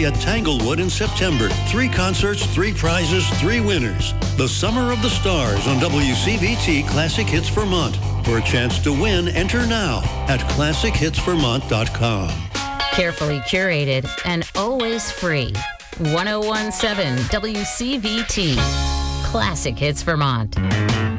at Tanglewood in September. 3 concerts, 3 prizes, 3 winners. The Summer of the Stars on WCVT Classic Hits Vermont. For a chance to win, enter now at ClassicHitsVermont.com. Carefully curated and always free. 1017 WCVT. Classic Hits Vermont.